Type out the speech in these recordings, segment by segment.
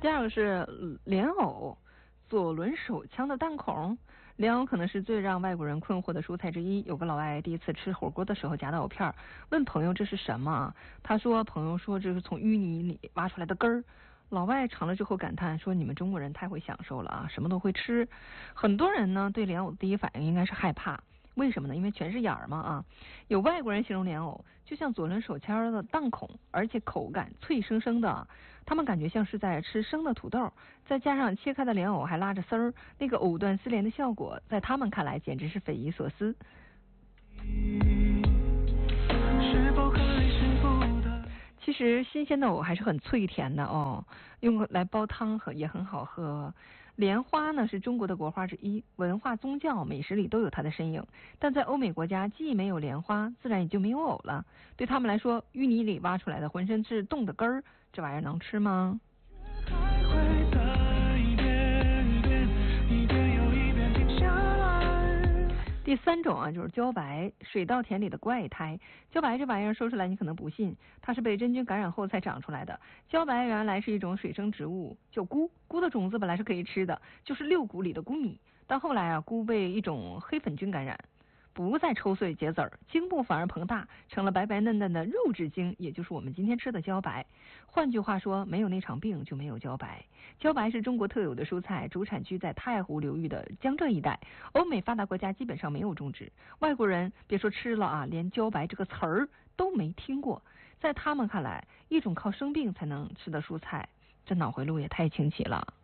第二个是莲藕，左轮手枪的弹孔。莲藕可能是最让外国人困惑的蔬菜之一。有个老外第一次吃火锅的时候夹到藕片，问朋友这是什么？朋友说这是从淤泥里挖出来的根儿。老外尝了之后感叹说：“你们中国人太会享受了啊，什么都会吃。”很多人呢对莲藕的第一反应应该是害怕。为什么呢？因为全是眼儿嘛啊！有外国人形容莲藕就像左轮手枪的弹孔，而且口感脆生生的，他们感觉像是在吃生的土豆，再加上切开的莲藕还拉着丝儿，那个藕断丝连的效果，在他们看来简直是匪夷所思。其实新鲜的藕还是很脆甜的哦，用来煲汤也很好喝。莲花呢是中国的国花之一，文化、宗教、美食里都有它的身影。但在欧美国家，既没有莲花，自然也就没有藕了。对他们来说，淤泥里挖出来的浑身是冻的根儿，这玩意儿能吃吗？第三种啊，就是茭白，水稻田里的怪胎。茭白这玩意儿说出来你可能不信，它是被真菌感染后才长出来的。茭白原来是一种水生植物，叫菇，菇的种子本来是可以吃的，就是六谷里的谷米。但后来啊，菇被一种黑粉菌感染，不再抽穗结籽儿，茎部反而膨大，成了白白嫩嫩的肉质茎，也就是我们今天吃的茭白。换句话说，没有那场病就没有茭白。茭白是中国特有的蔬菜，主产区在太湖流域的江浙一带，欧美发达国家基本上没有种植。外国人别说吃了啊，连茭白这个词儿都没听过。在他们看来，一种靠生病才能吃的蔬菜，这脑回路也太清奇了。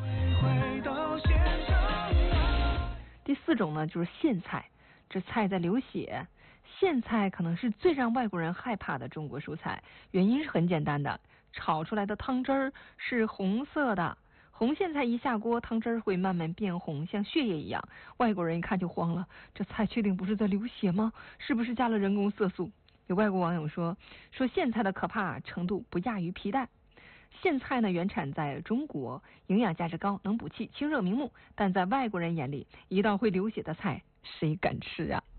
第四种呢，就是苋菜。这菜在流血，苋菜可能是最让外国人害怕的中国蔬菜，原因是很简单的，炒出来的汤汁儿是红色的，红苋菜一下锅，汤汁儿会慢慢变红，像血液一样。外国人一看就慌了，这菜确定不是在流血吗？是不是加了人工色素？有外国网友说苋菜的可怕程度不亚于皮蛋。苋菜呢，原产在中国，营养价值高，能补气、清热明目，但在外国人眼里，一道会流血的菜，谁敢吃啊？